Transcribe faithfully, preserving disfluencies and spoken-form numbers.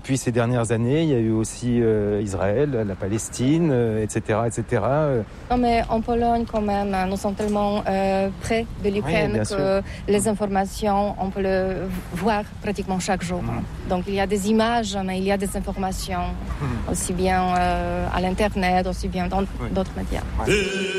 Puis ces dernières années, il y a eu aussi euh, Israël, la Palestine, euh, et cetera, et cetera. Non, mais en Pologne, quand même, nous sommes tellement euh, près de l'Ukraine oui, que sûr. Les informations, on peut le voir pratiquement chaque jour. Mmh. Donc il y a des images, mais il y a des informations, mmh. aussi bien euh, à l'Internet, aussi bien dans oui. d'autres médias. Ouais.